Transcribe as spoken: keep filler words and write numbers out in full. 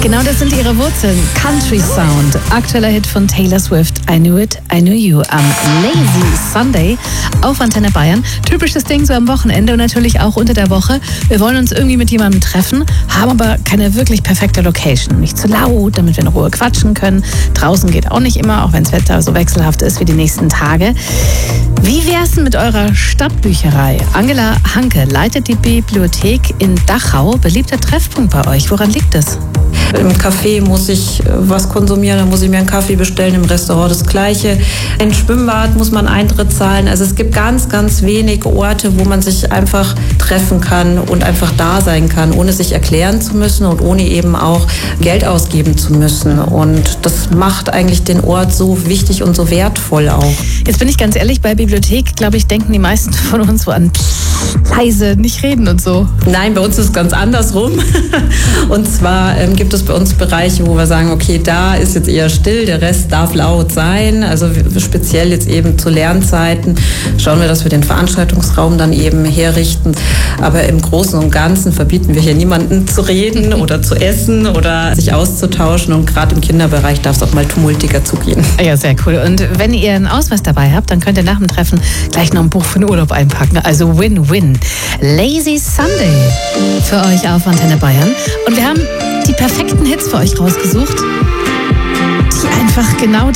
Genau das sind ihre Wurzeln. Country Sound. Aktueller Hit von Taylor Swift. I Knew It, I Knew You. Am Lazy Sunday auf Antenne Bayern. Typisches Ding so am Wochenende und natürlich auch unter der Woche. Wir wollen uns irgendwie mit jemandem treffen, haben aber keine wirklich perfekte Location. Nicht zu laut, damit wir in Ruhe quatschen können. Draußen geht auch nicht immer, auch wenn das Wetter so wechselhaft ist wie die nächsten Tage. Wie wär's denn mit eurer Stadtbücherei? Angela Hanke leitet die Bibliothek in Dachau. Beliebter Treffpunkt bei euch. Woran liegt es? Im Café muss ich was konsumieren, dann muss ich mir einen Kaffee bestellen, im Restaurant das Gleiche. Ein Schwimmbad muss man Eintritt zahlen. Also es gibt ganz, ganz wenige Orte, wo man sich einfach treffen kann und einfach da sein kann, ohne sich erklären zu müssen und ohne eben auch Geld ausgeben zu müssen. Und das macht eigentlich den Ort so wichtig und so wertvoll auch. Jetzt bin ich ganz ehrlich, bei Bibliothek, glaube ich, denken die meisten von uns so an leise, nicht reden und so. Nein, bei uns ist es ganz andersrum. Und zwar ähm, gibt es bei uns Bereiche, wo wir sagen, okay, da ist jetzt eher still, der Rest darf laut sein. Also speziell jetzt eben zu Lernzeiten schauen wir, dass wir den Veranstaltungsraum dann eben herrichten. Aber im Großen und Ganzen verbieten wir hier niemanden zu reden oder zu essen oder sich auszutauschen. Und gerade im Kinderbereich darf es auch mal tumultiger zugehen. Ja, sehr cool. Und wenn ihr einen Ausweis dabei habt, dann könnt ihr nach dem Treffen gleich noch ein Buch für den Urlaub einpacken. Also Win-Win. Lazy Sunday für euch auf Antenne Bayern. Und wir haben die perfekten Hits für euch rausgesucht, die einfach genau